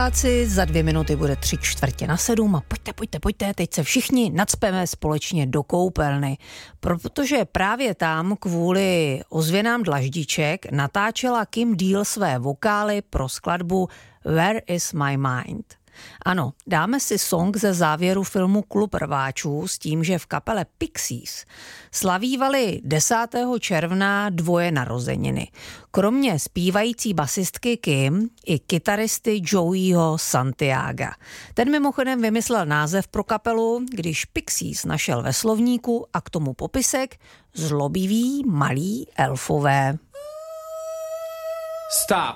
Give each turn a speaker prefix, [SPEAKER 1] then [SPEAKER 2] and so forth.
[SPEAKER 1] Za 2 minuty bude 6:45 a pojďte, teď se všichni nacpeme společně do koupelny, protože právě tam kvůli ozvěnám dlaždiček natáčela Kim Deal své vokály pro skladbu Where is my mind. Ano, dáme si song ze závěru filmu Klub rváčů s tím, že v kapele Pixies slavívali 10. června dvoje narozeniny. Kromě zpívající basistky Kim i kytaristy Joeyho Santiaga. Ten mimochodem vymyslel název pro kapelu, když Pixies našel ve slovníku a k tomu popisek zlobiví malí elfové.
[SPEAKER 2] Stop.